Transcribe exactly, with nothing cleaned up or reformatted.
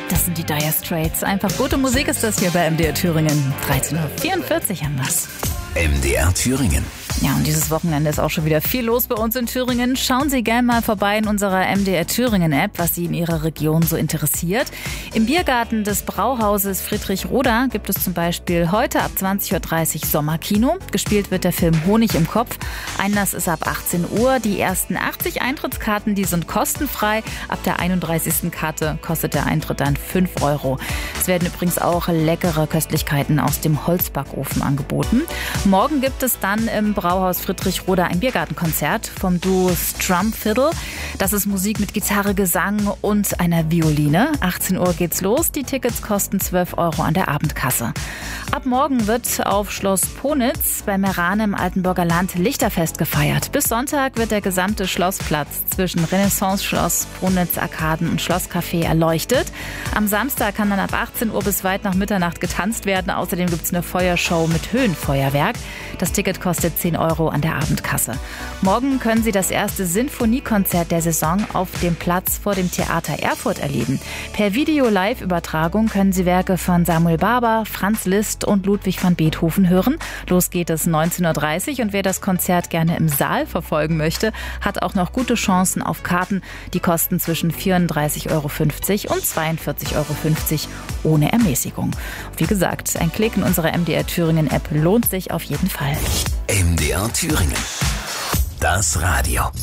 Das sind die Dire Straits. Einfach gute Musik ist das hier bei M D R Thüringen. dreizehn Uhr vierundvierzig haben wir's. M D R Thüringen. Ja, und dieses Wochenende ist auch schon wieder viel los bei uns in Thüringen. Schauen Sie gerne mal vorbei in unserer M D R Thüringen App, was Sie in Ihrer Region so interessiert. Im Biergarten des Brauhauses Friedrich Roda gibt es zum Beispiel heute ab zwanzig Uhr dreißig Sommerkino. Gespielt wird der Film Honig im Kopf. Einlass ist ab achtzehn Uhr. Die ersten achtzig Eintrittskarten, die sind kostenfrei. Ab der einunddreißigsten Karte kostet der Eintritt dann fünf Euro. Es werden übrigens auch leckere Köstlichkeiten aus dem Holzbackofen angeboten. Morgen gibt es dann im Brauhaus Friedrich Roda ein Biergartenkonzert vom Duo Strum Fiddle. Das ist Musik mit Gitarre, Gesang und einer Violine. achtzehn Uhr geht's los. Die Tickets kosten zwölf Euro an der Abendkasse. Ab morgen wird auf Schloss Ponitz bei Merane im Altenburger Land Lichterfest gefeiert. Bis Sonntag wird der gesamte Schlossplatz zwischen Renaissance-Schloss, Ponitz, Arkaden und Schlosscafé erleuchtet. Am Samstag kann dann ab achtzehn Uhr bis weit nach Mitternacht getanzt werden. Außerdem gibt's eine Feuershow mit Höhenfeuerwerk. Das Ticket kostet zehn Euro an der Abendkasse. Morgen können Sie das erste Sinfoniekonzert der Saison auf dem Platz vor dem Theater Erfurt erleben. Per Video-Live-Übertragung können Sie Werke von Samuel Barber, Franz Liszt und Ludwig van Beethoven hören. Los geht es neunzehn Uhr dreißig und wer das Konzert gerne im Saal verfolgen möchte, hat auch noch gute Chancen auf Karten. Die kosten zwischen vierunddreißig Euro fünfzig und zweiundvierzig Euro fünfzig ohne Ermäßigung. Wie gesagt, ein Klick in unsere M D R Thüringen App lohnt sich auf jeden Fall. M D R Thüringen. Das Radio.